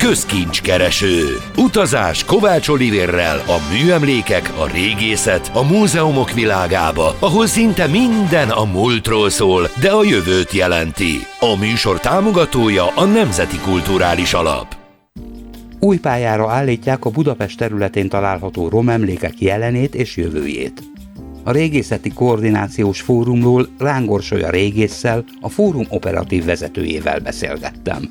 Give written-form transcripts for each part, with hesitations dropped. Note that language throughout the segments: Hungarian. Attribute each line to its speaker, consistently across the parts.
Speaker 1: közkincskereső. Utazás Kovács Olivérrel a műemlékek, a régészet, a múzeumok világába, ahol szinte minden a múltról szól, de a jövőt jelenti. A műsor támogatója a Nemzeti Kulturális Alap.
Speaker 2: Új pályára állítják a Budapest területén található romemlékek jelenét és jövőjét. A Régészeti Koordinációs Fórumról Rángorsolya régésszel, a fórum operatív vezetőjével beszélgettem.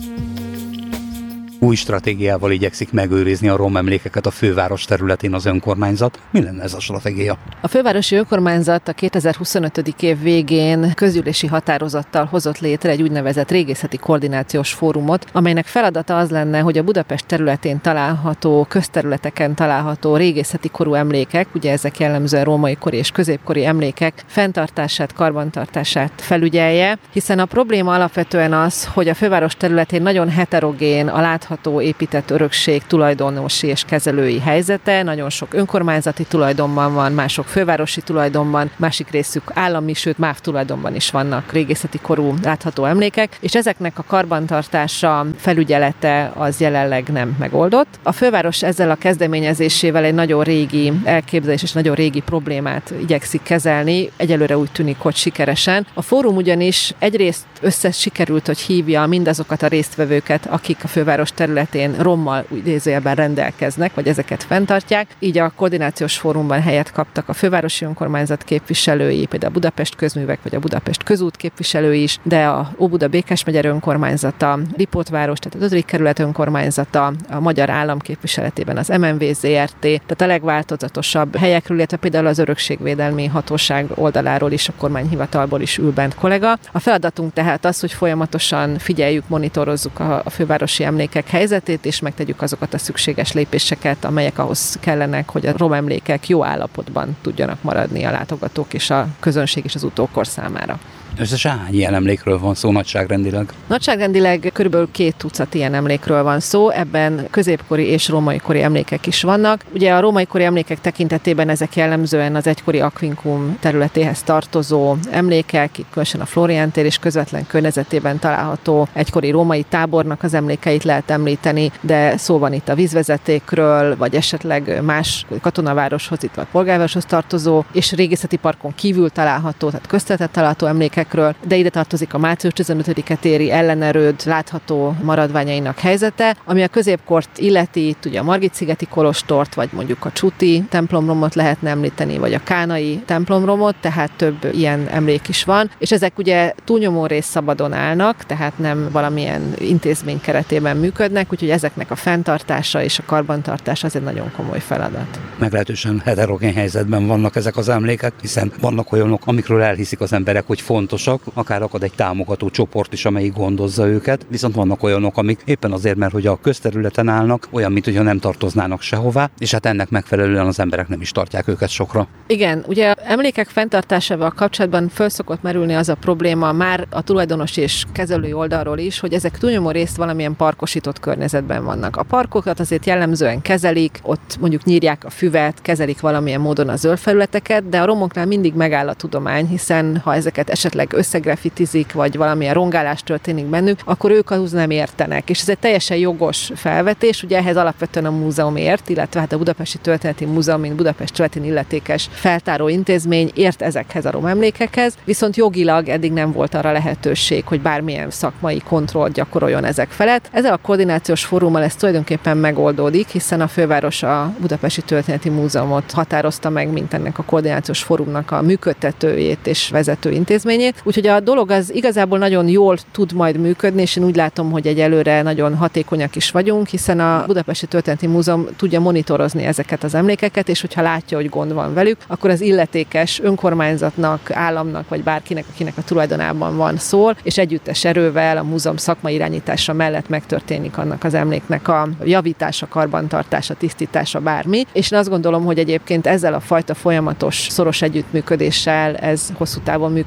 Speaker 2: Új stratégiával igyekszik megőrizni a romemlékeket a főváros területén az önkormányzat. Mi lenne ez a stratégia?
Speaker 3: A fővárosi önkormányzat a 2025. év végén közgyűlési határozattal hozott létre egy úgynevezett régészeti koordinációs fórumot, amelynek feladata az lenne, hogy a Budapest területén található, közterületeken található régészeti korú emlékek, ugye ezek jellemzően római kori és középkori emlékek fenntartását, karbantartását felügyelje, hiszen a probléma alapvetően az, hogy a főváros területén nagyon heterogén a látható épített örökség tulajdonosi és kezelői helyzete, nagyon sok önkormányzati tulajdonban van, mások fővárosi tulajdonban, másik részük állami, sőt MÁV tulajdonban is vannak régészeti korú látható emlékek, és ezeknek a karbantartása, felügyelete az jelenleg nem megoldott. A főváros ezzel a kezdeményezésével egy nagyon régi elképzelés és nagyon régi problémát igyekszik kezelni, egyelőre úgy tűnik, hogy sikeresen. A fórum ugyanis egyrészt sikerült, hogy hívja mindazokat a résztvevőket, akik a főváros területén rommal idézőjelben rendelkeznek, vagy ezeket fenntartják. Így a koordinációs fórumban helyet kaptak a fővárosi önkormányzat képviselői, például a Budapest Közművek vagy a Budapest Közút képviselői is, de a Óbuda Békás megye önkormányzata, Lipótváros, tehát az 5. kerület önkormányzata, a Magyar Állam képviseletében az MNV Zrt., tehát a legváltozatosabb helyekről, illetve például az Örökségvédelmi Hatóság oldaláról is, a kormányhivatalból is ül bent kollega. A feladatunk tehát az, hogy folyamatosan figyeljük, monitorozzuk a fővárosi emlékek helyzetét, és megtegyük azokat a szükséges lépéseket, amelyek ahhoz kellenek, hogy a romemlékek jó állapotban tudjanak maradni a látogatók és a közönség és az utókor számára.
Speaker 2: Összesen hány ilyen emlékről van szó nagyságrendileg?
Speaker 3: Nagyságrendileg körülbelül 2 tucat ilyen emlékről van szó, ebben középkori és római kori emlékek is vannak. Ugye a római kori emlékek tekintetében ezek jellemzően az egykori Aquincum területéhez tartozó emlékek, itt különösen a Flórián tér és közvetlen környezetében található egykori római tábornak az emlékeit lehet említeni, de szó van itt a vízvezetékről, vagy esetleg más katonavároshoz, itt a polgárvároshoz tartozó, és régészeti parkon kívül található, tehát közterületen található emlékekről, de ide tartozik a március 15-e téri ellenerőd látható maradványainak helyzete, ami a középkort illeti, ugye a Margit-szigeti kolostort, vagy mondjuk a Csuti templomromot lehetne említeni, vagy a Kánai templomromot, tehát több ilyen emlék is van, és ezek ugye túlnyomó rész szabadon állnak, tehát nem valamilyen intézmény keretében működnek, úgyhogy ezeknek a fenntartása és a karbantartása az egy nagyon komoly feladat.
Speaker 2: Meglehetősen heterogén helyzetben vannak ezek az emlékek, hiszen vannak olyanok, amikről elhiszik az emberek, hogy fontosak, akár akad egy támogató csoport is, amelyik gondozza őket, viszont vannak olyanok, amik éppen azért, mert hogy a közterületen állnak, olyan, mintha nem tartoznának sehová, és hát ennek megfelelően az emberek nem is tartják őket sokra.
Speaker 3: Igen, ugye emlékek fenntartásával kapcsolatban föl szokott merülni az a probléma már a tulajdonos és kezelői oldalról is, hogy ezek túlnyomó részt valamilyen parkosított környezetben vannak. A parkokat azért jellemzően kezelik, ott mondjuk nyírják a füvet, kezelik valamilyen módon a zöld felületeket, de a romoknál mindig megáll a tudomány, hiszen ha ezeket esetleg összegrafitizik, vagy valamilyen rongálás történik bennük, akkor ők ahhoz nem értenek. És ez egy teljesen jogos felvetés, ugye ehhez alapvetően a múzeum ért, illetve hát a Budapesti Történeti Múzeum, mint Budapest területén illetékes feltáró intézmény ért ezekhez a romemlékekhez, viszont jogilag eddig nem volt arra lehetőség, hogy bármilyen szakmai kontrollt gyakoroljon ezek felett. Ezzel a koordinációs fórummal ez tulajdonképpen megoldódik, hiszen a főváros a Budapesti Történeti Múzeumot határozta meg, mint ennek a koordinációs fórumnak a működtetőjét és vezető intézményét. Úgyhogy a dolog az igazából nagyon jól tud majd működni, és én úgy látom, hogy egyelőre nagyon hatékonyak is vagyunk, hiszen a Budapesti Történeti Múzeum tudja monitorozni ezeket az emlékeket, és hogyha látja, hogy gond van velük, akkor az illetékes önkormányzatnak, államnak, vagy bárkinek, akinek a tulajdonában van szól, és együttes erővel a múzeum szakmai irányítása mellett megtörténik annak az emléknek a javítása, karbantartása, tisztítása, bármi. És én azt gondolom, hogy egyébként ezzel a fajta folyamatos, szoros együttműködéssel ez hosszú távon működtethető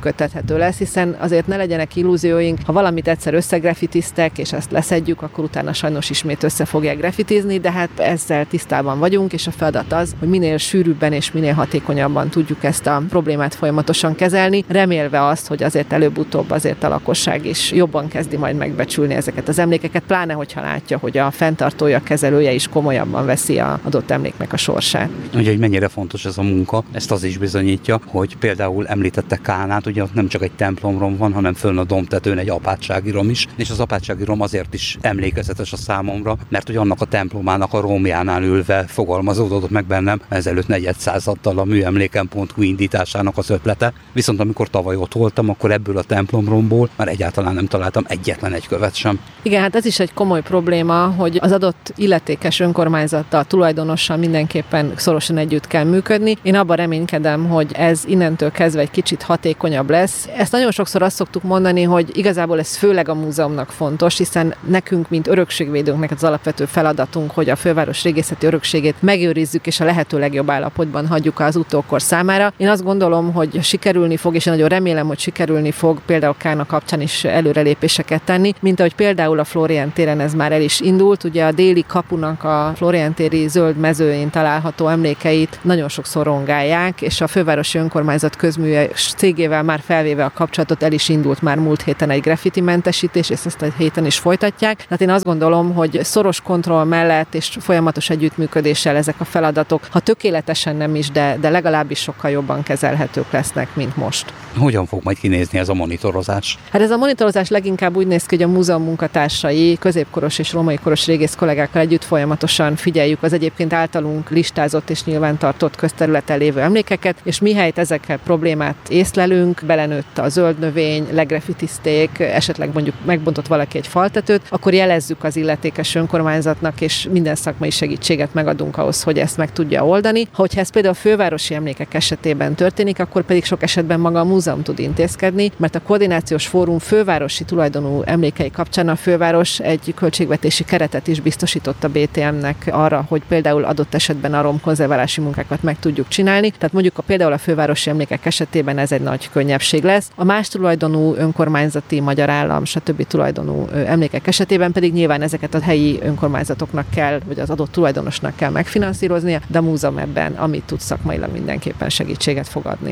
Speaker 3: kezelhető lesz, hiszen azért ne legyenek illúzióink, ha valamit egyszer összegrafitiztek, és ezt leszedjük, akkor utána sajnos ismét össze fogják grafitizni, de hát ezzel tisztában vagyunk, és a feladat az, hogy minél sűrűbben és minél hatékonyabban tudjuk ezt a problémát folyamatosan kezelni, remélve azt, hogy azért előbb-utóbb azért a lakosság is jobban kezdi majd megbecsülni ezeket az emlékeket, pláne hogyha látja, hogy a fenntartója, kezelője is komolyabban veszi az adott emléknek a sorsát.
Speaker 2: Ugye, hogy mennyire fontos ez a munka, ezt az is bizonyítja, hogy például említette Kánát, ugye nem csak egy templomrom van, hanem fönn a dombtetőn egy apátsági rom is, és az apátsági rom azért is emlékezetes a számomra, mert hogy annak a templomának a romjánál ülve fogalmazódott meg bennem ezelőtt negyed századdal a műemléken.hu indításának az ötlete. Viszont amikor tavaly ott voltam, akkor ebből a templomromból már egyáltalán nem találtam egyetlen egy követ sem.
Speaker 3: Igen, hát ez is egy komoly probléma, hogy az adott illetékes önkormányzattal, tulajdonossal mindenképpen szorosan együtt kell működni. Én abban reménykedem, hogy ez innentől kezdve egy kicsit hatékonyabb lesz. Ezt nagyon sokszor azt szoktuk mondani, hogy igazából ez főleg a múzeumnak fontos, hiszen nekünk, mint örökségvédőnknek az alapvető feladatunk, hogy a főváros régészeti örökségét megőrizzük és a lehető legjobb állapotban hagyjuk az utókor számára. Én azt gondolom, hogy sikerülni fog, és én nagyon remélem, hogy sikerülni fog például Kána kapcsán is előrelépéseket tenni, mint ahogy például a Flórián téren ez már el is indult. Ugye a déli kapunak a Flórián téri zöld mezőjén található emlékeit nagyon sokszor rongálják, és a fővárosi önkormányzat közműves cégével már felvéve a kapcsolatot el is indult már múlt héten egy graffiti mentesítés, és ezt a héten is folytatják. Tehát én azt gondolom, hogy szoros kontroll mellett és folyamatos együttműködéssel ezek a feladatok, ha tökéletesen nem is, de legalábbis sokkal jobban kezelhetők lesznek, mint most.
Speaker 2: Hogyan fog majd kinézni ez a monitorozás?
Speaker 3: Hát ez a monitorozás leginkább úgy néz ki, hogy a múzeum munkatársai középkoros és római koros régész kollégákkal együtt folyamatosan figyeljük az egyébként általunk listázott és nyilvántartott közterületen lévő emlékeket, és mihelyt ezekkel problémát észlelünk, belenőtt a zöld növény, legrafitizték, esetleg mondjuk megbontott valaki egy faltetőt, akkor jelezzük az illetékes önkormányzatnak, és minden szakmai segítséget megadunk ahhoz, hogy ezt meg tudja oldani. Hogyha ez például a fővárosi emlékek esetében történik, akkor pedig sok esetben maga a múzeum tud intézkedni, mert a koordinációs fórum fővárosi tulajdonú emlékei kapcsán a főváros egy költségvetési keretet is biztosított a BTM-nek arra, hogy például adott esetben a romkonzerválási munkákat meg tudjuk csinálni. Tehát mondjuk például a fővárosi emlékek esetében ez egy nagy könnyebbség lesz. A más tulajdonú önkormányzati, magyar állam, stb. Tulajdonú emlékek esetében pedig nyilván ezeket a helyi önkormányzatoknak kell, vagy az adott tulajdonosnak kell megfinanszíroznia, de a múzeum ebben, amit tud szakmailag mindenképpen segítséget fog adni.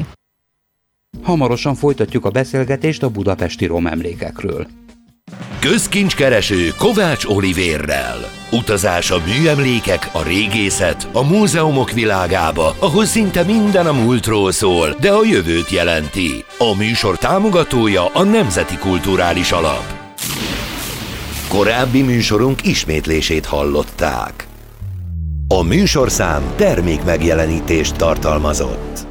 Speaker 2: Hamarosan folytatjuk a beszélgetést a budapesti romemlékekről.
Speaker 1: Közkincskereső Kovács Olivérrel. Utazás a műemlékek, a régészet, a múzeumok világába, ahol szinte minden a múltról szól, de a jövőt jelenti. A műsor támogatója a Nemzeti Kulturális Alap. Korábbi műsorunk ismétlését hallották. A műsorszám termékmegjelenítést tartalmazott.